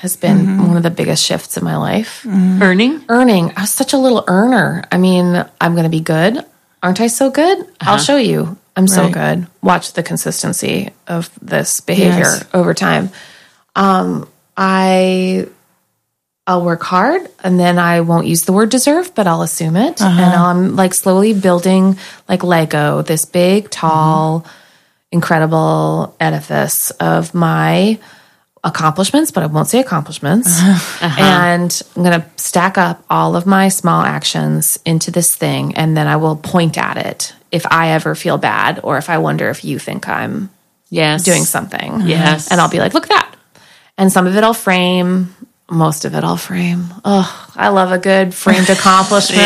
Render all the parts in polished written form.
has been one of the biggest shifts in my life. Earning? I was such a little earner. I mean, I'm going to be good. Aren't I so good? I'll show you. I'm so good. Watch the consistency of this behavior over time. I'll work hard, and then I won't use the word deserve, but I'll assume it. And I'm like slowly building like Lego, this big, tall, incredible edifice of my accomplishments, but I won't say accomplishments. And I'm going to stack up all of my small actions into this thing, and then I will point at it if I ever feel bad or if I wonder if you think I'm doing something. Yes. And I'll be like, look at that. And some of it I'll frame. Most of it I'll frame. Oh, I love a good framed accomplishment.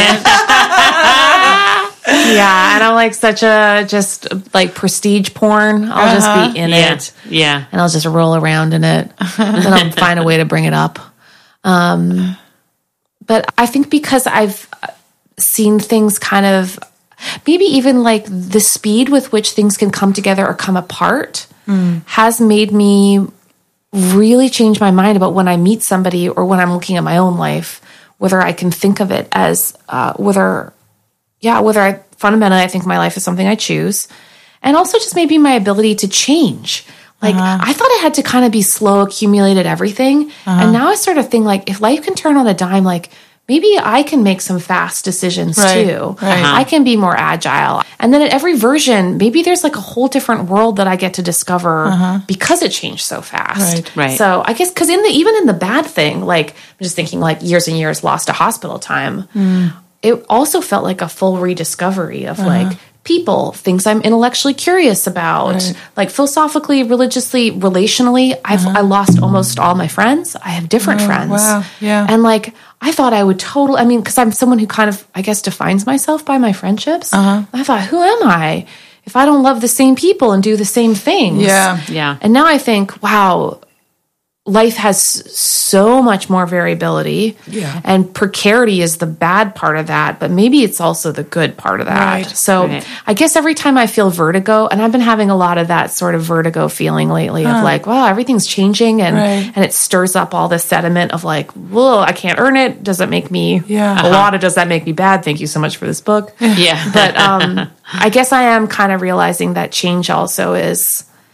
Yeah, and I'm like such a just like prestige porn. I'll just be in it. Yeah. And I'll just roll around in it. Then I'll find a way to bring it up. But I think because I've seen things kind of, maybe even like the speed with which things can come together or come apart has made me really change my mind about when I meet somebody or when I'm looking at my own life, whether I can think of it as whether I fundamentally I think my life is something I choose, and also just maybe my ability to change. Like I thought I had to kind of be slow, accumulated everything, and now I sort of think like if life can turn on a dime, like maybe I can make some fast decisions too. I can be more agile. And then at every version, maybe there's like a whole different world that I get to discover because it changed so fast. Right. So I guess because even in the bad thing, like I'm just thinking like years and years lost to hospital time, it also felt like a full rediscovery of like people, things I'm intellectually curious about, like philosophically, religiously, relationally. I lost almost all my friends. I have different friends. Wow. Yeah. And like, I thought I would because I'm someone who kind of, I guess, defines myself by my friendships. I thought, who am I if I don't love the same people and do the same things? Yeah. And now I think, wow, life has so much more variability, and precarity is the bad part of that, but maybe it's also the good part of that. So I guess every time I feel vertigo, and I've been having a lot of that sort of vertigo feeling lately of like, wow, everything's changing, and it stirs up all this sediment of like, whoa, I can't earn it. Does it make me a lot of, does that make me bad? Thank you so much for this book. But I guess I am kind of realizing that change also is,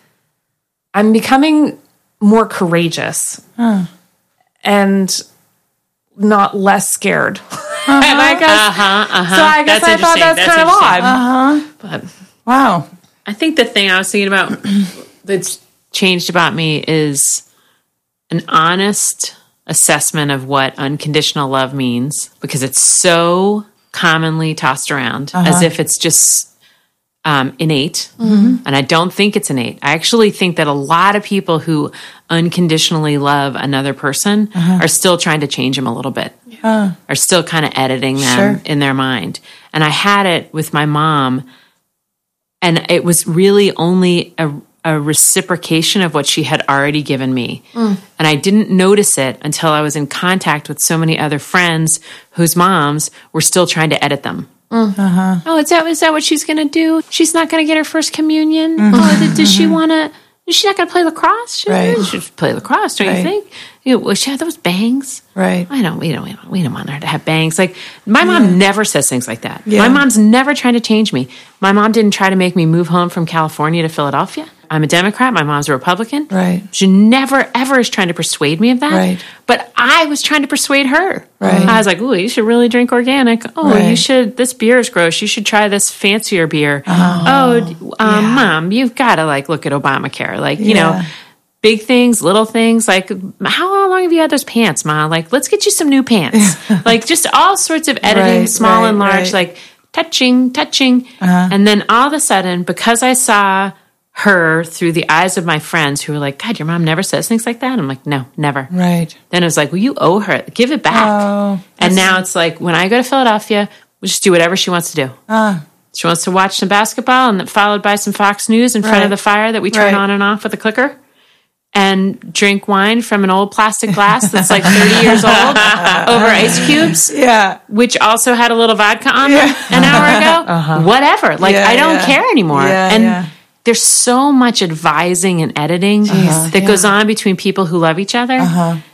I'm becoming more courageous and not less scared. And I guess, so I guess I thought that's kind of odd. But wow. I think the thing I was thinking about that's changed about me is an honest assessment of what unconditional love means, because it's so commonly tossed around as if it's just innate, and I don't think it's innate. I actually think that a lot of people who unconditionally love another person are still trying to change them a little bit, are still kind of editing them in their mind. And I had it with my mom, and it was really only a reciprocation of what she had already given me. And I didn't notice it until I was in contact with so many other friends whose moms were still trying to edit them. Oh, is that what she's going to do? She's not going to get her first communion? Oh, does she want to? Is she not going to play lacrosse? She should play lacrosse, don't you think? Will she have those bangs? Right. We don't want her to have bangs. Like, my mom never says things like that. My mom's never trying to change me. My mom didn't try to make me move home from California to Philadelphia. I'm a Democrat. My mom's a Republican. Right. She never, ever is trying to persuade me of that. Right. But I was trying to persuade her. Right. I was like, ooh, you should really drink organic. Oh, you should, this beer is gross. You should try this fancier beer. Mom, you've got to like look at Obamacare. Like, you know, big things, little things. Like, how long have you had those pants, Ma? Like, let's get you some new pants. Like, just all sorts of editing, small and large, like touching. And then all of a sudden, because I saw her through the eyes of my friends who were like, God, your mom never says things like that. I'm like, no, never. Right. Then it was like, well, you owe her. Give it back. Oh, and now it's like, when I go to Philadelphia, we'll just do whatever she wants to do. She wants to watch some basketball and followed by some Fox News in front of the fire that we turn on and off with a clicker, and drink wine from an old plastic glass that's like 30 years old over ice cubes, which also had a little vodka on them an hour ago. Whatever. Like, I don't care anymore. There's so much advising and editing that goes on between people who love each other